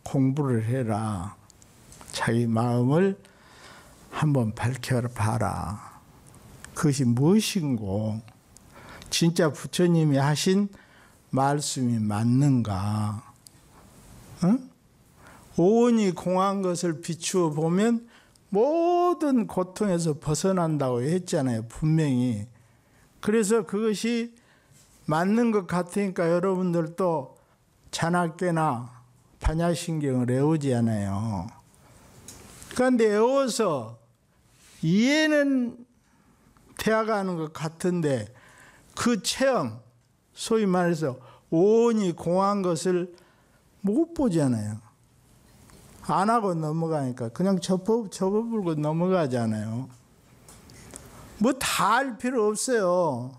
공부를 해라. 자기 마음을 한번 밝혀봐라. 그것이 무엇인고, 진짜 부처님이 하신 말씀이 맞는가? 응? 오온이 공한 것을 비추어 보면 모든 고통에서 벗어난다고 했잖아요, 분명히. 그래서 그것이 맞는 것 같으니까 여러분들도 자나깨나 반야신경을 외우지 않아요. 그런데 외워서 이해는 되어가는 것 같은데 그 체험, 소위 말해서 오온이 공한 것을 못 보잖아요. 안 하고 넘어가니까 그냥 접어불고 넘어가잖아요. 뭐 다 할 필요 없어요.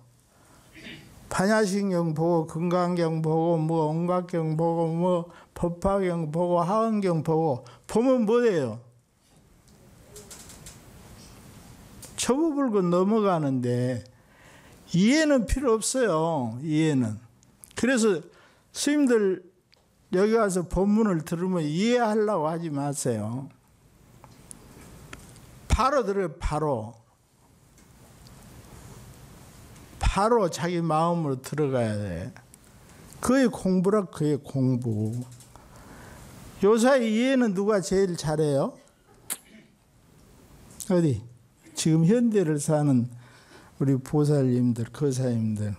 반야신경 보고 금강경 보고 뭐 온각경 보고 뭐 법화경 보고 하원경 보고 보면 뭐예요? 접어불고 넘어가는데 이해는 필요 없어요. 이해는. 그래서 스님들 여기 와서 법문을 들으면 이해하려고 하지 마세요. 바로 들어요. 바로 자기 마음으로 들어가야 돼. 그게 공부라. 그게 공부. 요사이 이해는 누가 제일 잘해요? 어디? 지금 현대를 사는 우리 보살님들, 거사님들.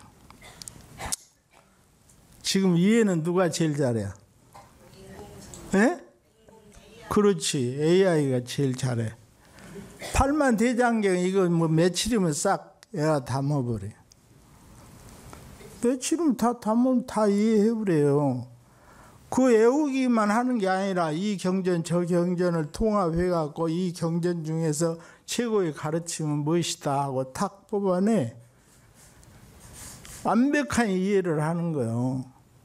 지금 이해는 누가 제일 잘해요? 예? 그렇지. AI가 제일 잘해. 팔만대장경 이거 뭐 며칠이면 싹 애가 담아버려. 며칠이면 다 담으면 다 이해해버려요. 그 외우기만 하는 게 아니라 이 경전 저 경전을 통합해갖고 이 경전 중에서 최고의 가르침은 무엇이다 하고 탁 뽑아내. 완벽한 이해를 하는 거예요.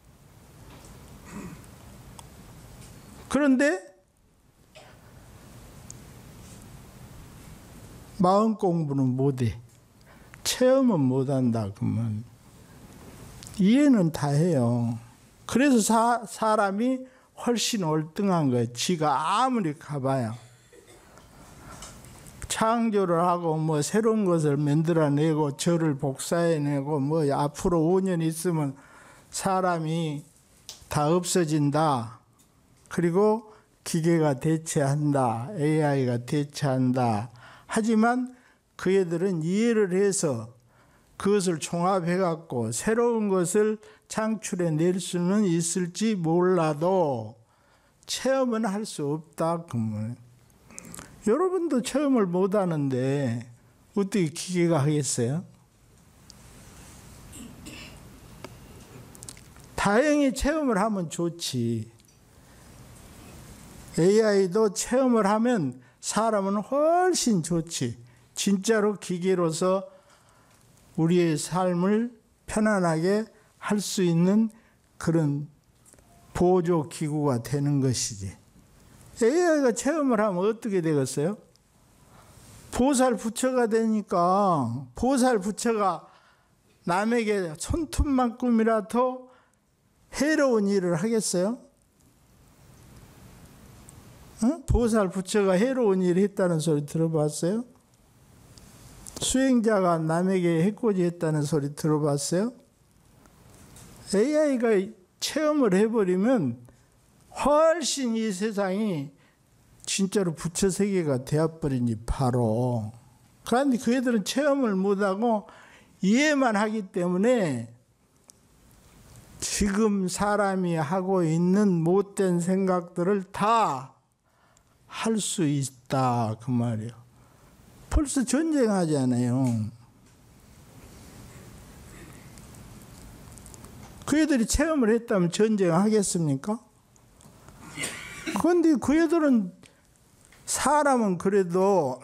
그런데 마음 공부는 못해. 체험은 못한다 그러면 이해는 다 해요. 그래서 사람이 훨씬 월등한 거예요. 지가 아무리 가봐야. 창조를 하고 뭐 새로운 것을 만들어내고 저를 복사해내고 뭐 앞으로 5년 있으면 사람이 다 없어진다. 그리고 기계가 대체한다. AI가 대체한다. 하지만 그 애들은 이해를 해서 그것을 종합해갖고 새로운 것을 창출해낼 수는 있을지 몰라도 체험은 할 수 없다. 그러면 여러분도 체험을 못하는데 어떻게 기계가 하겠어요? 다행히 체험을 하면 좋지. AI도 체험을 하면 사람은 훨씬 좋지. 진짜로 기계로서 우리의 삶을 편안하게 할 수 있는 그런 보조기구가 되는 것이지. AI가 체험을 하면 어떻게 되겠어요? 보살 부처가 되니까 보살 부처가 남에게 손톱만큼이라도 해로운 일을 하겠어요? 어? 보살 부처가 해로운 일을 했다는 소리 들어봤어요? 수행자가 남에게 해코지 했다는 소리 들어봤어요? AI가 체험을 해버리면 훨씬 이 세상이 진짜로 부처 세계가 되어버리니 바로. 그런데 그 애들은 체험을 못하고 이해만 하기 때문에 지금 사람이 하고 있는 못된 생각들을 다 할 수 있다 그 말이에요. 벌써 전쟁하잖아요. 그 애들이 체험을 했다면 전쟁하겠습니까? 그런데 그 애들은 사람은 그래도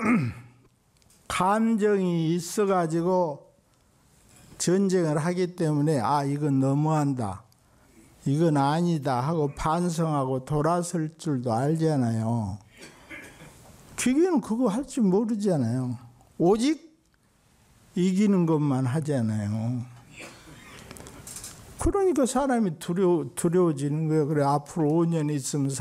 감정이 있어가지고 전쟁을 하기 때문에 아 이건 너무한다. 이건 아니다 하고 반성하고 돌아설 줄도 알잖아요. 기계는 그거 할 줄 모르잖아요. 오직 이기는 것만 하잖아요. 그러니까 사람이 두려워지는 거예요. 그래 앞으로 5년 있으면